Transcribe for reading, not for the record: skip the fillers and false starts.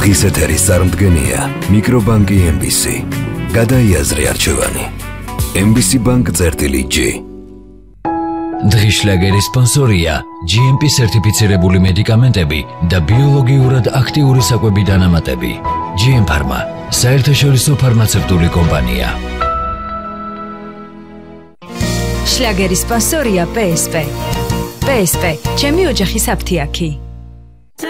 დღის ეთერის წარმდგენია მიკრობანკი MBC. გადაიაზრე არჩევანი. MBC Bank წერტილი-G. დღის შლაგერის სპონსორია GMP სერტიფიცირებული მედიკამენტები და ბიოლოგიურად აქტიური საკვები დანამატები. GM Pharma, საერთაშორისო ფარმაცევტული კომპანია. შლაგერის სპონსორია PSP. PSP, ჩემი ოჯახის აფთიაქი.